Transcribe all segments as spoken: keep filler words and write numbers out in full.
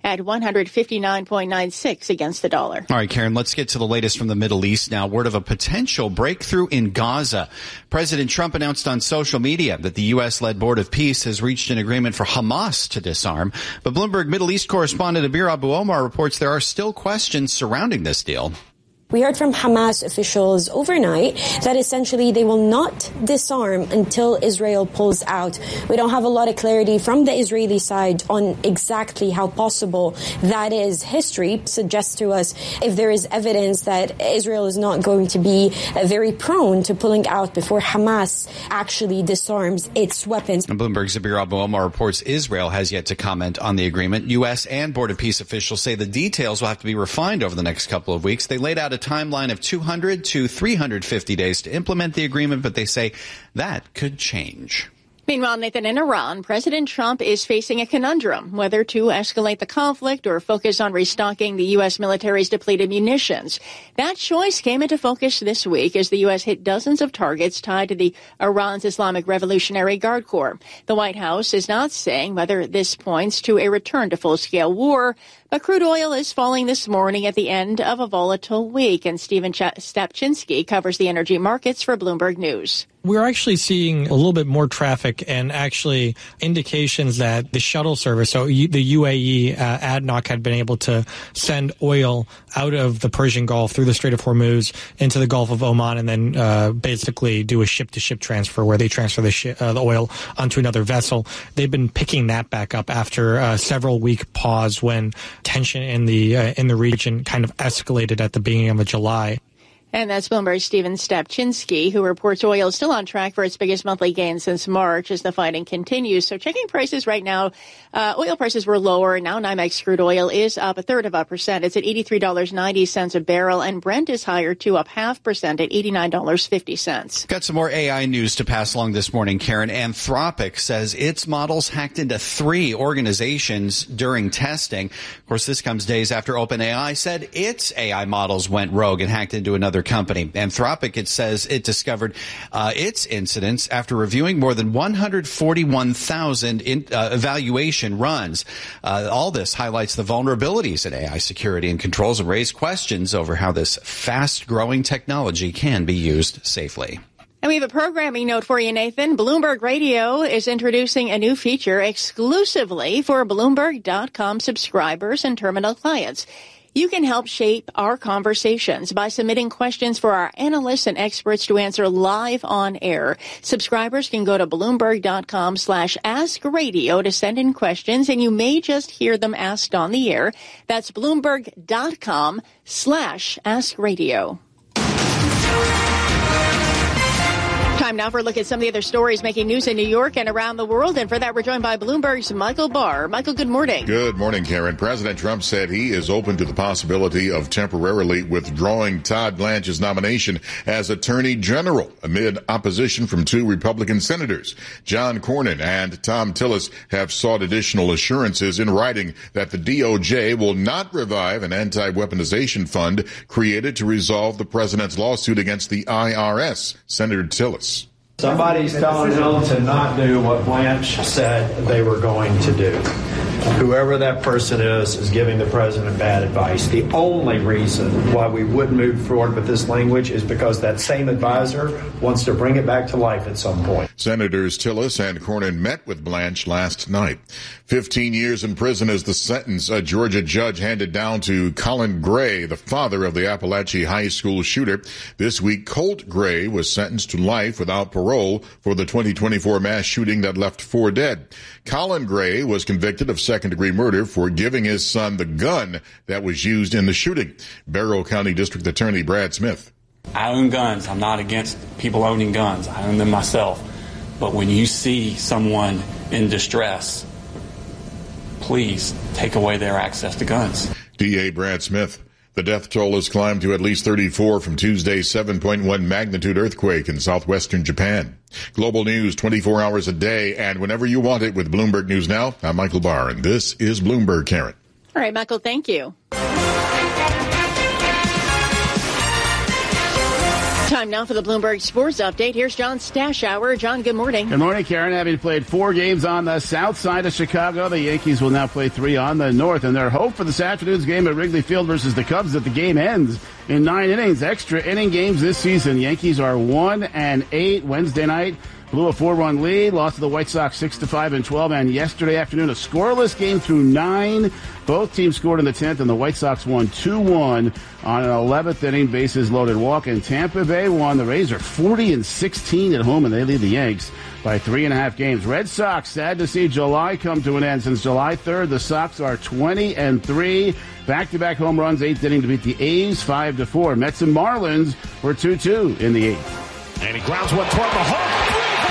at one fifty-nine point nine six against the dollar. All right, Karen, let's get to the latest from the Middle East now. Word of a potential breakthrough in Gaza. President Trump announced on social media that the U S-led Board of Peace has reached an agreement for Hamas to disarm. But Bloomberg Middle East correspondent Abir Abu Omar reports there are still questions surrounding this deal. We heard from Hamas officials overnight that essentially they will not disarm until Israel pulls out. We don't have a lot of clarity from the Israeli side on exactly how possible that is. History suggests to us if there is evidence that Israel is not going to be uh, very prone to pulling out before Hamas actually disarms its weapons. And Bloomberg's Abir Abu Omar reports Israel has yet to comment on the agreement. U S and Board of Peace officials say the details will have to be refined over the next couple of weeks. They laid out a timeline of two hundred to three hundred fifty days to implement the agreement, but they say that could change. Meanwhile, Nathan, in Iran, President Trump is facing a conundrum, whether to escalate the conflict or focus on restocking the U S military's depleted munitions. That choice came into focus this week as the U S hit dozens of targets tied to the Iran's Islamic Revolutionary Guard Corps. The White House is not saying whether this points to a return to full-scale war, but crude oil is falling this morning at the end of a volatile week, and Stephen Ch- Stepchinsky covers the energy markets for Bloomberg News. We're actually seeing a little bit more traffic and actually indications that the shuttle service, so the U A E, uh, A D N O C had been able to send oil out of the Persian Gulf through the Strait of Hormuz into the Gulf of Oman and then uh, basically do a ship-to-ship transfer where they transfer the, sh- uh, the oil onto another vessel. They've been picking that back up after a several-week pause when tension in the uh, in the region kind of escalated at the beginning of July. And that's Bloomberg's Stephen Stepchinsky, who reports oil is still on track for its biggest monthly gain since March as the fighting continues. So checking prices right now, uh, oil prices were lower. Now NYMEX crude oil is up a third of a percent. It's at eighty-three dollars and ninety cents a barrel, and Brent is higher too, up half percent at eighty-nine dollars and fifty cents. Got some more A I news to pass along this morning, Karen. Anthropic says its models hacked into three organizations during testing. Of course, this comes days after OpenAI said its A I models went rogue and hacked into another company. Anthropic, it says it discovered uh, its incidents after reviewing more than one hundred forty-one thousand in, uh, evaluation runs. Uh, all this highlights the vulnerabilities in A I security and controls and raise questions over how this fast-growing technology can be used safely. And we have a programming note for you, Nathan. Bloomberg Radio is introducing a new feature exclusively for Bloomberg dot com subscribers and terminal clients. You can help shape our conversations by submitting questions for our analysts and experts to answer live on air. Subscribers can go to Bloomberg dot com slash ask radio to send in questions, and you may just hear them asked on the air. That's Bloomberg dot com slash ask radio. Time now for a look at some of the other stories making news in New York and around the world. And for that, we're joined by Bloomberg's Michael Barr. Michael, good morning. Good morning, Karen. President Trump said he is open to the possibility of temporarily withdrawing Todd Blanche's nomination as Attorney General amid opposition from two Republican senators. John Cornyn and Thom Tillis have sought additional assurances in writing that the D O J will not revive an anti-weaponization fund created to resolve the president's lawsuit against the I R S. Senator Tillis. Somebody's telling them to not do what Blanche said they were going to do. Whoever that person is is giving the president bad advice. The only reason why we would move forward with this language is because that same advisor wants to bring it back to life at some point. Senators Tillis and Cornyn met with Blanche last night. Fifteen years in prison is the sentence a Georgia judge handed down to Colin Gray, the father of the Appalachia High School shooter. This week, Colt Gray was sentenced to life without parole for the twenty twenty-four mass shooting that left four dead. Colin Gray was convicted of second-degree murder for giving his son the gun that was used in the shooting. Barrow County District Attorney Brad Smith. I own guns. I'm not against people owning guns. I own them myself. But when you see someone in distress, please take away their access to guns. D A Brad Smith. The death toll has climbed to at least thirty-four from Tuesday's seven point one magnitude earthquake in southwestern Japan. Global news twenty-four hours a day and whenever you want it with Bloomberg News Now. I'm Michael Barr, and this is Bloomberg, Karen. All right, Michael, thank you. Time now for the Bloomberg Sports Update. Here's John Stashower. John, good morning. Good morning, Karen. Having played four games on the south side of Chicago, the Yankees will now play three on the north. And their hope for this afternoon's game at Wrigley Field versus the Cubs that the game ends in nine innings. Extra inning games this season. Yankees are one and eight Wednesday night. Blew a four-run lead, lost to the White Sox six to five and twelve, and yesterday afternoon a scoreless game through nine. Both teams scored in the tenth, and the White Sox won two one on an eleventh inning bases loaded walk. And Tampa Bay won. The Rays are forty and sixteen at home, and they lead the Yanks by three and a half games. Red Sox, sad to see July come to an end. Since July third, the Sox are twenty and three. Back-to-back home runs, eighth inning to beat the A's five to four. Mets and Marlins were two two in the eighth. And he grounds one toward the home.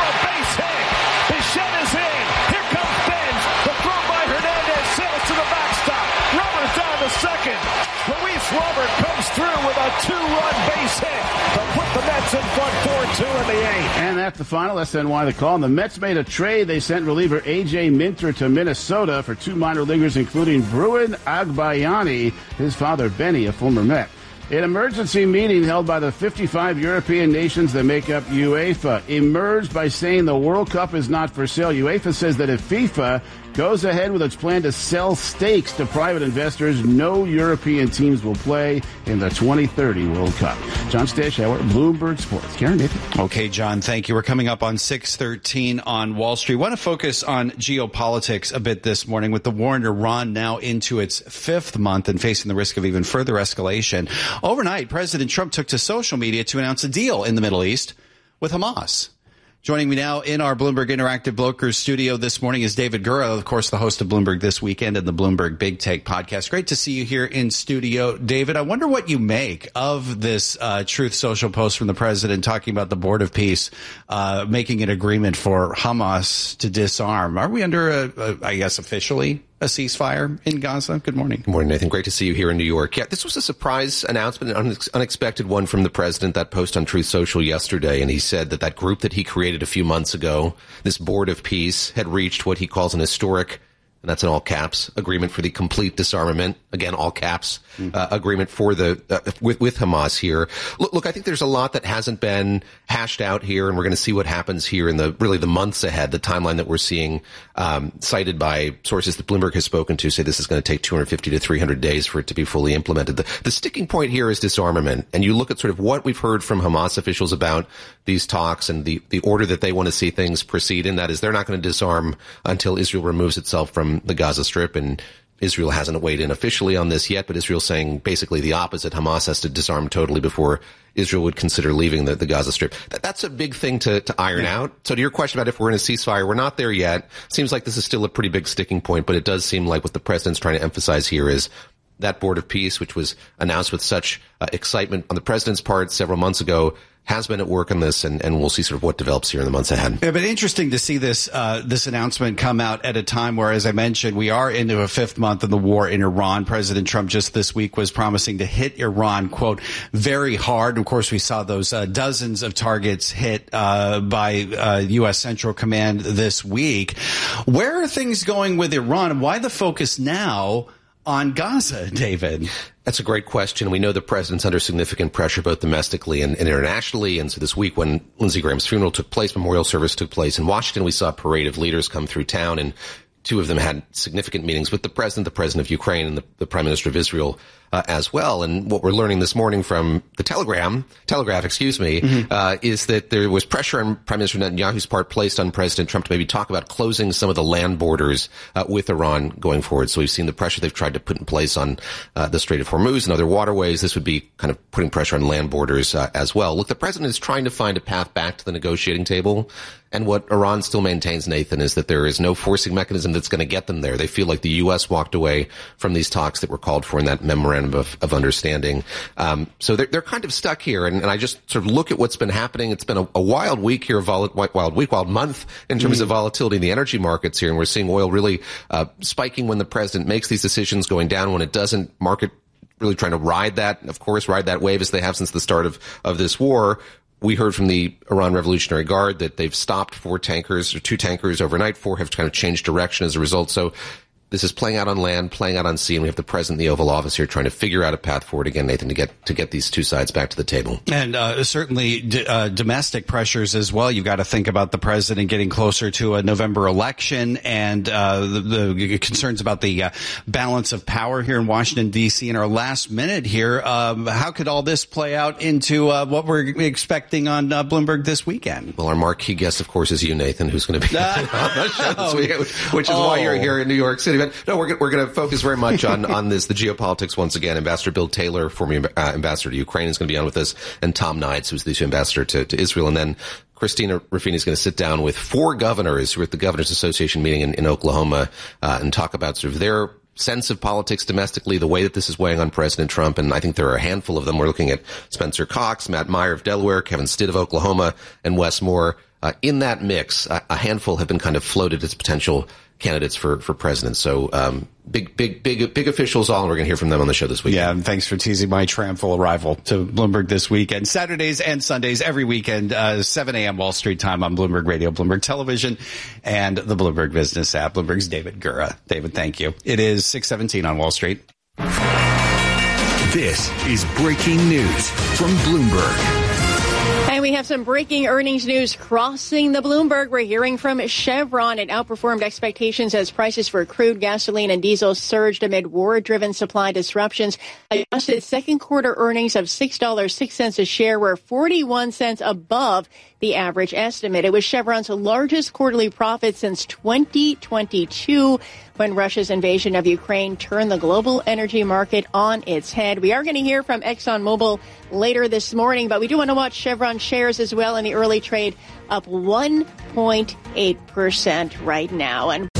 Second, Luis Robert comes through with a two-run base hit to put the Mets in front four two in the eighth. And that's the final. S N Y the call. And the Mets made a trade. They sent reliever A J Minter to Minnesota for two minor leaguers, including Bruin Agbayani, his father Benny, a former Met. An emergency meeting held by the fifty-five European nations that make up UEFA emerged by saying the World Cup is not for sale. UEFA says that if FIFA goes ahead with its plan to sell stakes to private investors, no European teams will play in the twenty thirty World Cup. John Stashower, Bloomberg Sports. Karen Nathan. Okay, John, thank you. We're coming up on six thirteen on Wall Street. Want to focus on geopolitics a bit this morning with the war in Iran now into its fifth month and facing the risk of even further escalation. Overnight, President Trump took to social media to announce a deal in the Middle East with Hamas. Joining me now in our Bloomberg Interactive Brokers studio this morning is David Gura, of course, the host of Bloomberg This Weekend and the Bloomberg Big Take podcast. Great to see you here in studio. David, I wonder what you make of this uh, Truth Social post from the president talking about the Board of Peace uh, making an agreement for Hamas to disarm. Are we under, a, a, I guess, officially a ceasefire in Gaza? Good morning. Good morning, Nathan. Great to see you here in New York. Yeah, this was a surprise announcement, an unex- unexpected one from the president, that post on Truth Social yesterday. And he said that that group that he created a few months ago, this Board of Peace, had reached what he calls an historic, and that's in all caps, agreement for the complete disarmament. Again, all caps, mm-hmm. uh, agreement for the, uh, with, with Hamas here. Look, look, I think there's a lot that hasn't been hashed out here, and we're going to see what happens here in the, really the months ahead. The timeline that we're seeing, um, cited by sources that Bloomberg has spoken to say this is going to take two hundred fifty to three hundred days for it to be fully implemented. The, the sticking point here is disarmament. And you look at sort of what we've heard from Hamas officials about these talks and the, the order that they want to see things proceed in. That is, they're not going to disarm until Israel removes itself from the Gaza Strip. And Israel hasn't weighed in officially on this yet, but Israel's saying basically the opposite. Hamas has to disarm totally before Israel would consider leaving the, the Gaza Strip. That, that's a big thing to, to iron yeah. out. So to your question about if we're in a ceasefire, we're not there yet. Seems like this is still a pretty big sticking point, but it does seem like what the president's trying to emphasize here is that Board of Peace, which was announced with such uh, excitement on the president's part several months ago, has been at work on this, and, and we'll see sort of what develops here in the months ahead. Yeah, but interesting to see this uh, this announcement come out at a time where, as I mentioned, we are into a fifth month of the war in Iran. President Trump just this week was promising to hit Iran, quote, very hard. Of course, we saw those uh, dozens of targets hit uh, by uh, U S Central Command this week. Where are things going with Iran? Why the focus now on Gaza, David? That's a great question. We know the president's under significant pressure, both domestically and, and internationally. And so this week when Lindsey Graham's funeral took place, memorial service took place in Washington, we saw a parade of leaders come through town, and two of them had significant meetings with the president, the president of Ukraine, and the, the prime minister of Israel uh, as well. And what we're learning this morning from the Telegram, Telegraph, excuse me, mm-hmm. uh, is that there was pressure on Prime Minister Netanyahu's part placed on President Trump to maybe talk about closing some of the land borders uh, with Iran going forward. So we've seen the pressure they've tried to put in place on uh, the Strait of Hormuz and other waterways. This would be kind of putting pressure on land borders uh, as well. Look, the president is trying to find a path back to the negotiating table. And what Iran still maintains, Nathan, is that there is no forcing mechanism that's going to get them there. They feel like the U S walked away from these talks that were called for in that memorandum of, of understanding. Um, so they're, they're kind of stuck here. And, and I just sort of look at what's been happening. It's been a, a wild week here, vol- wild week, wild month in terms mm. of volatility in the energy markets here. And we're seeing oil really uh, spiking when the president makes these decisions, going down when it doesn't. Market really trying to ride that, of course, ride that wave as they have since the start of, of this war. We heard from the Iran Revolutionary Guard that they've stopped four tankers or two tankers overnight. Four have kind of changed direction as a result. So This is playing out on land, playing out on sea, and we have the president in the Oval Office here trying to figure out a path forward again, Nathan, to get to get these two sides back to the table. And uh, certainly d- uh, domestic pressures as well. You've got to think about the president getting closer to a November election and uh, the, the concerns about the uh, balance of power here in Washington, D C in our last minute here. Um, how could all this play out into uh, what we're expecting on uh, Bloomberg this weekend? Well, our marquee guest, of course, is you, Nathan, who's going to be on the show this weekend, which is oh. why you're here in New York City. But no, we're we're going to focus very much on on this the geopolitics once again. Ambassador Bill Taylor, former uh, ambassador to Ukraine, is going to be on with us, and Tom Nides, who's the ambassador to, to Israel, and then Christina Ruffini is going to sit down with four governors who are at the Governors Association meeting in, in Oklahoma uh, and talk about sort of their sense of politics domestically, the way that this is weighing on President Trump. And I think there are a handful of them. We're looking at Spencer Cox, Matt Meyer of Delaware, Kevin Stitt of Oklahoma, and Wes Moore. Uh, in that mix, a, a handful have been kind of floated as potential candidates for, for president. So, um, big, big, big, big officials all, and we're going to hear from them on the show this week. Yeah, and thanks for teasing my triumphal arrival to Bloomberg this weekend. Saturdays and Sundays, every weekend, uh, seven a.m. Wall Street time on Bloomberg Radio, Bloomberg Television, and the Bloomberg Business app. Bloomberg's David Gura. David, thank you. It is six seventeen on Wall Street. This is breaking news from Bloomberg. And we have some breaking earnings news crossing the Bloomberg. We're hearing from Chevron. It outperformed expectations as prices for crude, gasoline, and diesel surged amid war-driven supply disruptions. Adjusted second quarter earnings of six dollars and six cents a share were forty-one cents above the average estimate. It was Chevron's largest quarterly profit since twenty twenty-two, when Russia's invasion of Ukraine turned the global energy market on its head. We are going to hear from ExxonMobil later this morning, but we do want to watch Chevron shares as well in the early trade, up one point eight percent right now. And